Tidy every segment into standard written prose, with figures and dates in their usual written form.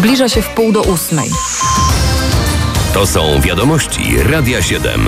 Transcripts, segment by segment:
Zbliża się 7:30. To są wiadomości Radia 7.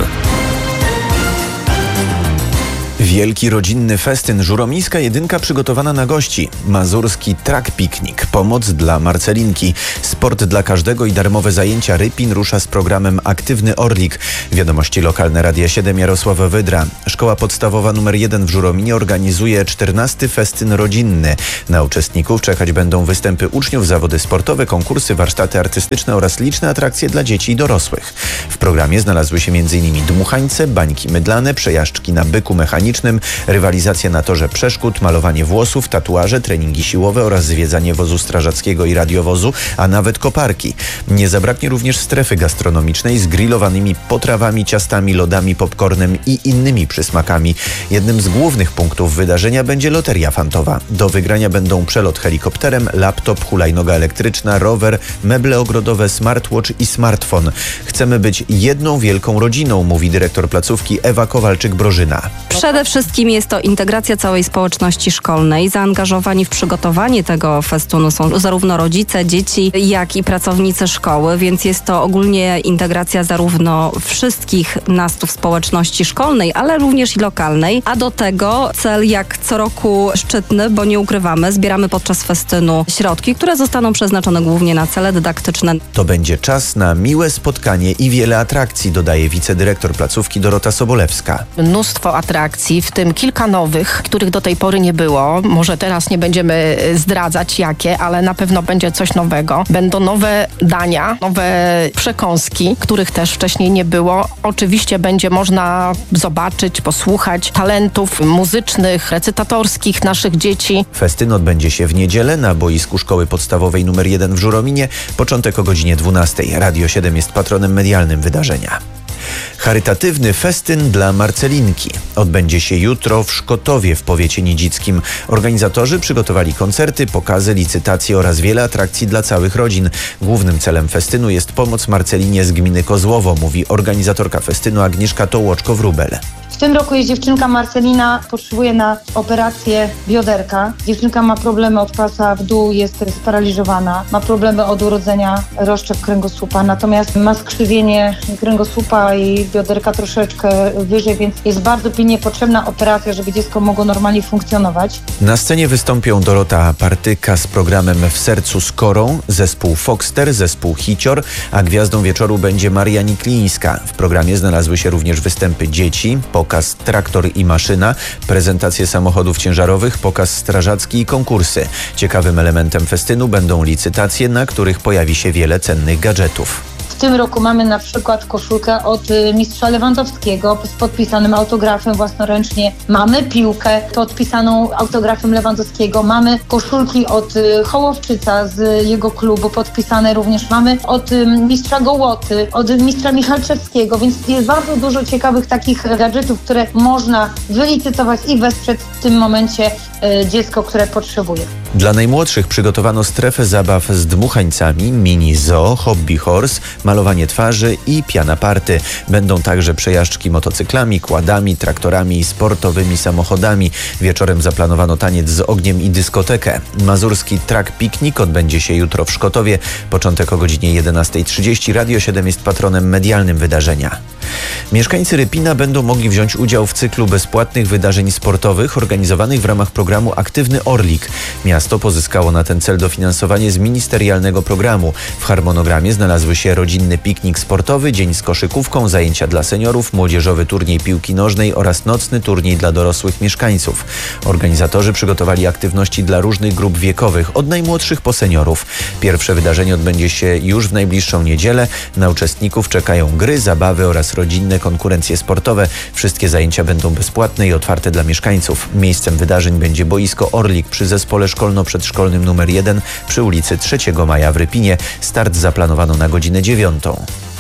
Wielki rodzinny festyn, Żuromińska jedynka przygotowana na gości, mazurski track piknik, pomoc dla Marcelinki, sport dla każdego i darmowe zajęcia. Rypin rusza z programem Aktywny Orlik. Wiadomości lokalne Radia 7, Jarosław Wydra. Szkoła podstawowa nr 1 w Żurominie organizuje 14. festyn rodzinny. Na uczestników czekać będą występy uczniów, zawody sportowe, konkursy, warsztaty artystyczne oraz liczne atrakcje dla dzieci i dorosłych. W programie znalazły się m.in. dmuchańce, bańki mydlane, przejażdżki na byku mechanicznym, rywalizacja na torze przeszkód, malowanie włosów, tatuaże, treningi siłowe oraz zwiedzanie wozu strażackiego i radiowozu, a nawet koparki. Nie zabraknie również strefy gastronomicznej z grillowanymi potrawami, ciastami, lodami, popcornem i innymi przysmakami. Jednym z głównych punktów wydarzenia będzie loteria fantowa. Do wygrania będą przelot helikopterem, laptop, hulajnoga elektryczna, rower, meble ogrodowe, smartwatch i smartfon. Chcemy być jedną wielką rodziną, mówi dyrektor placówki Ewa Kowalczyk-Brożyna. Przede wszystkim jest to integracja całej społeczności szkolnej. Zaangażowani w przygotowanie tego festunu są zarówno rodzice, dzieci, jak i pracownicy szkoły, więc jest to ogólnie integracja zarówno wszystkich nastów społeczności szkolnej, ale również i lokalnej. A do tego cel jak co roku szczytny, bo nie ukrywamy, zbieramy podczas festynu środki, które zostaną przeznaczone głównie na cele dydaktyczne. To będzie czas na miłe spotkanie i wiele atrakcji, dodaje wicedyrektor placówki Dorota Sobolewska. Mnóstwo atrakcji, w tym kilka nowych, których do tej pory nie było. Może teraz nie będziemy zdradzać jakie, ale na pewno będzie coś nowego. Będą nowe dania, nowe przekąski, których też wcześniej nie było. Oczywiście będzie można zobaczyć, posłuchać talentów muzycznych, recytatorskich naszych dzieci. Festyn odbędzie się w niedzielę na boisku Szkoły Podstawowej nr 1 w Żurominie. Początek o godzinie 12. Radio 7 jest patronem medialnym wydarzenia. Charytatywny festyn dla Marcelinki odbędzie się jutro w Szkotowie w powiecie nidzickim. Organizatorzy przygotowali koncerty, pokazy, licytacje oraz wiele atrakcji dla całych rodzin. Głównym celem festynu jest pomoc Marcelinie z gminy Kozłowo, mówi organizatorka festynu Agnieszka Tołoczko-Wróbel. W tym roku jest dziewczynka Marcelina, potrzebuje na operację bioderka. Dziewczynka ma problemy od pasa w dół, jest sparaliżowana, ma problemy od urodzenia rozszczep kręgosłupa, natomiast ma skrzywienie kręgosłupa i bioderka troszeczkę wyżej, więc jest bardzo pilnie potrzebna operacja, żeby dziecko mogło normalnie funkcjonować. Na scenie wystąpią Dorota Partyka z programem W sercu z Korą, zespół Foxter, zespół Hicior, a gwiazdą wieczoru będzie Maria Niklińska. W programie znalazły się również występy dzieci, pokaz Traktor i maszyna, prezentacje samochodów ciężarowych, pokaz strażacki i konkursy. Ciekawym elementem festynu będą licytacje, na których pojawi się wiele cennych gadżetów. W tym roku mamy na przykład koszulkę od mistrza Lewandowskiego z podpisanym autografem własnoręcznie. Mamy piłkę podpisaną autografem Lewandowskiego. Mamy koszulki od Hołowczyca z jego klubu podpisane również. Mamy od mistrza Gołoty, od mistrza Michalczewskiego, więc jest bardzo dużo ciekawych takich gadżetów, które można wylicytować i wesprzeć w tym momencie dziecko, które potrzebuje. Dla najmłodszych przygotowano strefę zabaw z dmuchańcami, mini zoo, hobby horse, malowanie twarzy i piana party. Będą także przejażdżki motocyklami, quadami, traktorami i sportowymi samochodami. Wieczorem zaplanowano taniec z ogniem i dyskotekę. Mazurski track piknik odbędzie się jutro w Szkotowie. Początek o godzinie 11:30. Radio 7 jest patronem medialnym wydarzenia. Mieszkańcy Rypina będą mogli wziąć udział w cyklu bezpłatnych wydarzeń sportowych organizowanych w ramach programu Aktywny Orlik. Miasto pozyskało na ten cel dofinansowanie z ministerialnego programu. W harmonogramie znalazły się rodzinny piknik sportowy, dzień z koszykówką, zajęcia dla seniorów, młodzieżowy turniej piłki nożnej oraz nocny turniej dla dorosłych mieszkańców. Organizatorzy przygotowali aktywności dla różnych grup wiekowych, od najmłodszych po seniorów. Pierwsze wydarzenie odbędzie się już w najbliższą niedzielę. Na uczestników czekają gry, zabawy oraz rodzinne konkurencje sportowe. Wszystkie zajęcia będą bezpłatne i otwarte dla mieszkańców. Miejscem wydarzeń będzie boisko Orlik przy zespole szkolno-przedszkolnym nr 1 przy ulicy 3 Maja w Rypinie. Start zaplanowano na godzinę 9.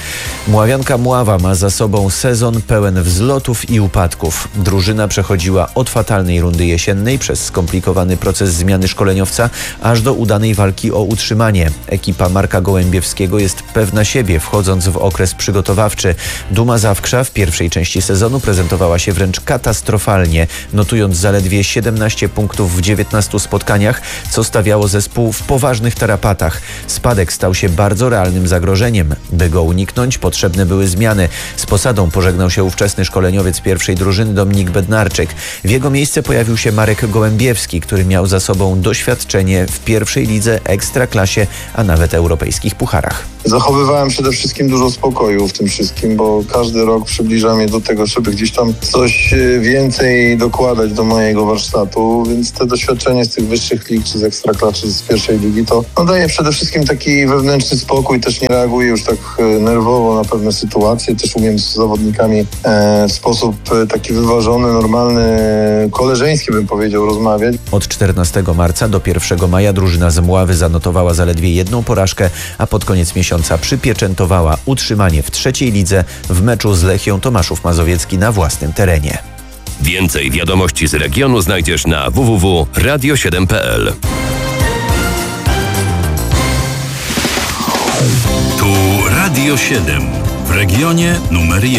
Mławianka Mława ma za sobą sezon pełen wzlotów i upadków. Drużyna przechodziła od fatalnej rundy jesiennej przez skomplikowany proces zmiany szkoleniowca aż do udanej walki o utrzymanie. Ekipa Marka Gołębiewskiego jest pewna siebie, wchodząc w okres przygotowawczy. Duma Zawkrza w pierwszej części sezonu prezentowała się wręcz katastrofalnie, notując zaledwie 17 punktów w 19 spotkaniach, co stawiało zespół w poważnych tarapatach. Spadek stał się bardzo realnym zagrożeniem. By go uniknąć, potrzebne były zmiany. Z posadą pożegnał się ówczesny szkoleniowiec pierwszej drużyny Dominik Bednarczyk. W jego miejsce pojawił się Marek Gołębiewski, który miał za sobą doświadczenie w pierwszej lidze, ekstraklasie, a nawet europejskich pucharach. Zachowywałem przede wszystkim dużo spokoju w tym wszystkim, bo każdy rok przybliża mnie do tego, żeby gdzieś tam coś więcej dokładać do mojego warsztatu, więc te doświadczenie z tych wyższych lig, czy z ekstraklasy, czy z pierwszej ligi, to daje przede wszystkim taki wewnętrzny spokój, też nie reaguję już tak nerwowo na pewne sytuacje, też umiem z zawodnikami w sposób taki wyważony, normalny, koleżeński bym powiedział, rozmawiać. Od 14 marca do 1 maja drużyna z Mławy zanotowała zaledwie 1 porażkę, a pod koniec miesiąca przypieczętowała utrzymanie w trzeciej lidze w meczu z Lechią Tomaszów Mazowiecki na własnym terenie. Więcej wiadomości z regionu znajdziesz na www.radio7.pl. Tu Radio 7 w regionie numer 1.